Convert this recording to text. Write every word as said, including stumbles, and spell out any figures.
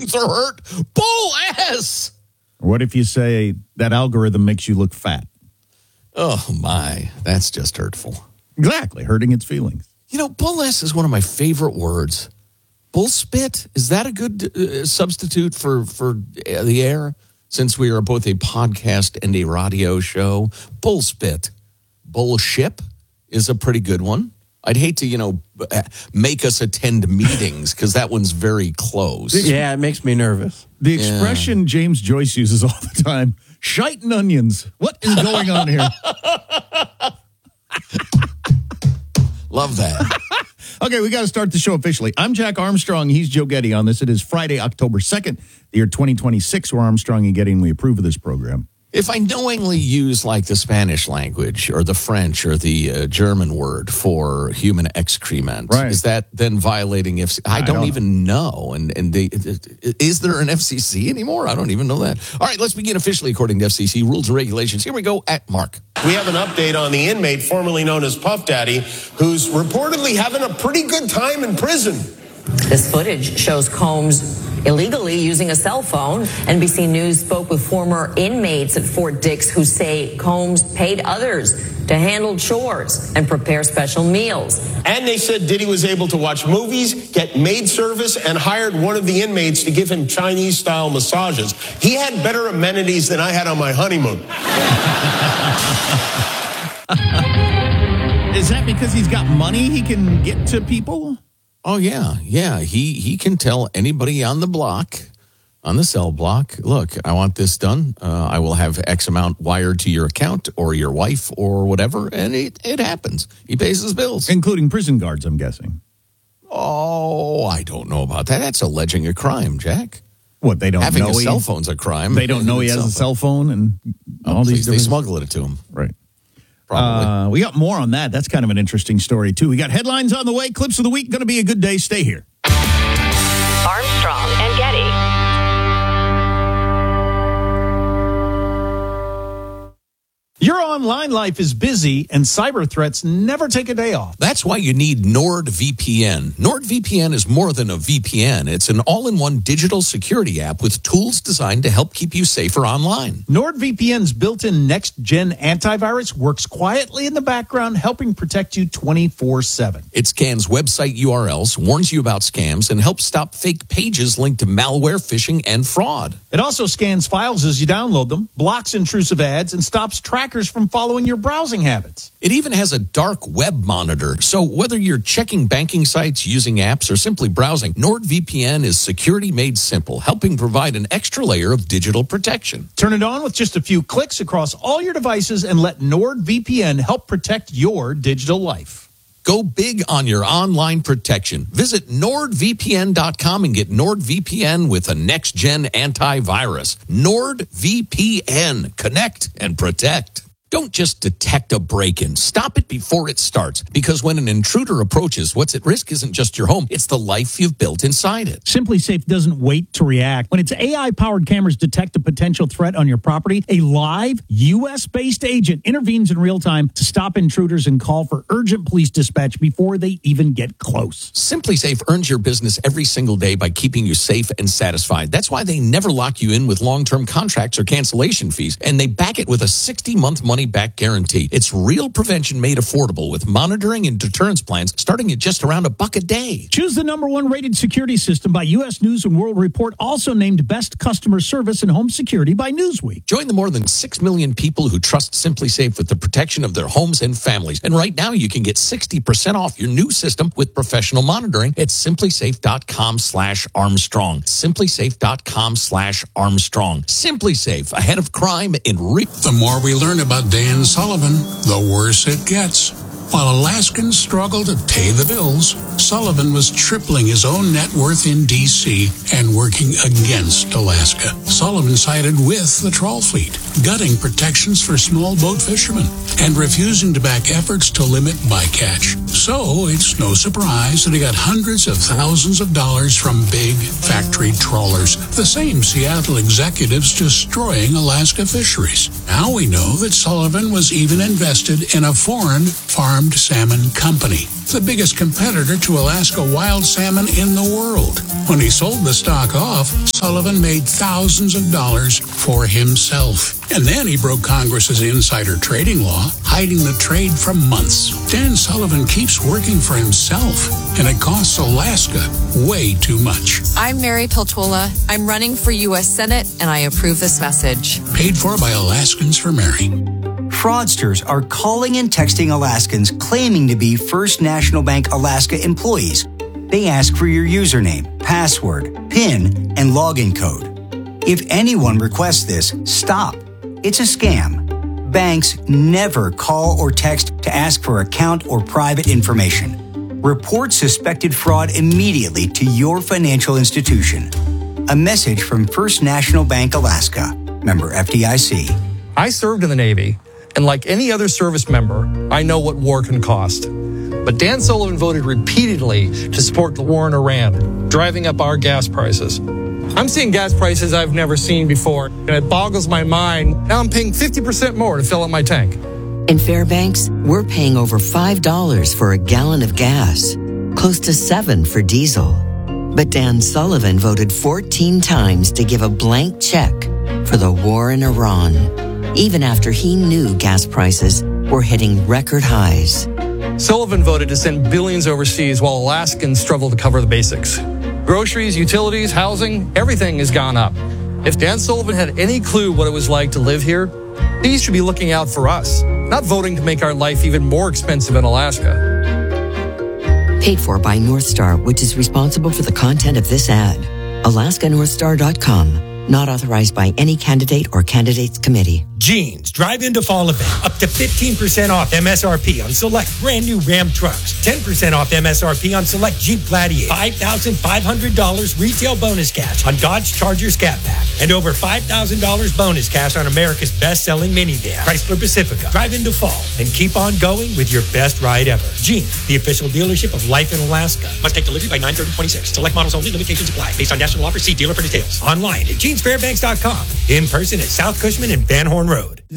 feelings are hurt. Bull ass. What if you say that algorithm makes you look fat? Oh, my. That's just hurtful. Exactly. Hurting its feelings. You know, bull ass is one of my favorite words. Bull spit, is that a good uh, substitute for, for the air? Since we are both a podcast and a radio show. Bull spit. Bullship is a pretty good one. I'd hate to, you know, make us attend meetings because that one's very close. Yeah, it makes me nervous. The expression yeah. James Joyce uses all the time, shite and onions. What is going on here? Love that. Okay, we got to start the show officially. I'm Jack Armstrong. He's Joe Getty on this. It is Friday, October second, the year twenty twenty-six. We're Armstrong and Getty, and we approve of this program. If I knowingly use like the Spanish language or the French or the uh, German word for human excrement, right. is that then violating F C C? I, I don't, don't even know. know. And and they, is there an F C C anymore? I don't even know that. All right, let's begin officially according to F C C rules and regulations. Here we go at Mark. We have an update on the inmate formerly known as Puff Daddy, who's reportedly having a pretty good time in prison. This footage shows Combs illegally using a cell phone. N B C News spoke with former inmates at Fort Dix who say Combs paid others to handle chores and prepare special meals. And they said Diddy was able to watch movies, get maid service, and hired one of the inmates to give him Chinese-style massages. He had better amenities than I had on my honeymoon. Is that because he's got money he can get to people? Oh, yeah. Yeah. He he can tell anybody on the block, on the cell block, look, I want this done. Uh, I will have X amount wired to your account or your wife or whatever. And it, it happens. He pays his bills. Including prison guards, I'm guessing. Oh, I don't know about that. That's alleging a crime, Jack. What, they don't Having know a he, cell phone's a crime. They don't know he has a cell phone and all oh, these They different... smuggle it to him. Right. Probably. Uh, we got more on that. That's kind of an interesting story, too. We got headlines on the way. Clips of the week. Going to be a good day. Stay here. Armstrong and Getty. Your online life is busy, and cyber threats never take a day off. That's why you need NordVPN. NordVPN is more than a V P N. It's an all-in-one digital security app with tools designed to help keep you safer online. NordVPN's built-in next-gen antivirus works quietly in the background, helping protect you twenty-four seven. It scans website U R Ls, warns you about scams, and helps stop fake pages linked to malware, phishing, and fraud. It also scans files as you download them, blocks intrusive ads, and stops trackers from following your browsing habits. It even has a dark web monitor. So whether you're checking banking sites, using apps, or simply browsing, NordVPN is security made simple, helping provide an extra layer of digital protection. Turn it on with just a few clicks across all your devices and let NordVPN help protect your digital life. Go big on your online protection. Visit nord V P N dot com and get NordVPN with a next-gen antivirus. NordVPN. Connect and protect. Don't just detect a break-in. Stop it before it starts. Because when an intruder approaches, what's at risk isn't just your home, it's the life you've built inside it. SimpliSafe doesn't wait to react. When its A I-powered cameras detect a potential threat on your property, a live U S-based agent intervenes in real time to stop intruders and call for urgent police dispatch before they even get close. SimpliSafe earns your business every single day by keeping you safe and satisfied. That's why they never lock you in with long-term contracts or cancellation fees, and they back it with a sixty-month money back guarantee. It's real prevention made affordable with monitoring and deterrence plans starting at just around a buck a day. Choose the number one rated security system by U S News and World Report, also named Best Customer Service and Home Security by Newsweek. Join the more than six million people who trust SimpliSafe with the protection of their homes and families. And right now you can get sixty percent off your new system with professional monitoring at SimpliSafe.com slash Armstrong. SimpliSafe.com slash Armstrong. SimpliSafe, ahead of crime in real. The more we learn about Dan Sullivan, the worse it gets. While Alaskans struggle to pay the bills, Sullivan was tripling his own net worth in D C and working against Alaska. Sullivan sided with the trawl fleet, gutting protections for small boat fishermen and refusing to back efforts to limit bycatch. So it's no surprise that he got hundreds of thousands of dollars from big factory trawlers, the same Seattle executives destroying Alaska fisheries. Now we know that Sullivan was even invested in a foreign farmed salmon company. the biggest competitor to Alaska wild salmon in the world. When he sold the stock off, Sullivan made thousands of dollars for himself. And then he broke Congress's insider trading law, hiding the trade for months. Dan Sullivan keeps working for himself, and it costs Alaska way too much. I'm Mary Peltola. I'm running for U S Senate, and I approve this message. Paid for by Alaskans for Mary. Fraudsters are calling and texting Alaskans claiming to be First National Bank Alaska employees. They ask for your username, password, PIN, and login code. If anyone requests this, stop. It's a scam. Banks never call or text to ask for account or private information. Report suspected fraud immediately to your financial institution. A message from First National Bank Alaska, member F D I C. I served in the Navy, and like any other service member, I know what war can cost. But Dan Sullivan voted repeatedly to support the war in Iran, driving up our gas prices. I'm seeing gas prices I've never seen before, and it boggles my mind. Now I'm paying fifty percent more to fill up my tank. In Fairbanks, we're paying over five dollars for a gallon of gas, close to seven dollars for diesel. But Dan Sullivan voted fourteen times to give a blank check for the war in Iran, even after he knew gas prices were hitting record highs. Sullivan voted to send billions overseas while Alaskans struggle to cover the basics. Groceries, utilities, housing, everything has gone up. If Dan Sullivan had any clue what it was like to live here, he should be looking out for us, not voting to make our life even more expensive in Alaska. Paid for by North Star, which is responsible for the content of this ad. Alaska North Star dot com. Not authorized by any candidate or candidates committee. Jeans Drive Into Fall Event. Up to fifteen percent off M S R P on select brand new Ram trucks. ten percent off M S R P on select Jeep Gladiator. five thousand five hundred dollars retail bonus cash on Dodge Charger Scat Pack. And over five thousand dollars bonus cash on America's best-selling minivan, Chrysler Pacifica. Drive into fall and keep on going with your best ride ever. Jeans, the official dealership of life in Alaska. Must take delivery by nine thirty twenty-six. Select models only. Limitations apply. Based on national offers, see dealer for details. Online at jeans fairbanks dot com. In person at South Cushman and Van Horn Road.